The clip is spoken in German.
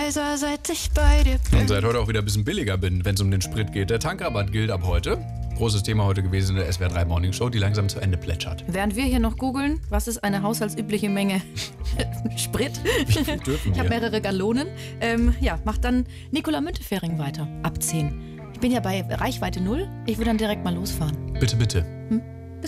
leiser, seit ich bei dir bin. Und seit heute auch wieder ein bisschen billiger bin, wenn es um den Sprit geht. Der Tankrabatt gilt ab heute. Großes Thema heute gewesen in der SWR 3 Morning Show, die langsam zu Ende plätschert. Während wir hier noch googeln, was ist eine haushaltsübliche Menge Sprit? Wie viel dürfen Ich habe wir? mehrere Gallonen. Macht dann Nicola Müntefering weiter, ab 10. Ich bin ja bei Reichweite 0. Ich will dann direkt mal losfahren. Bitte, bitte.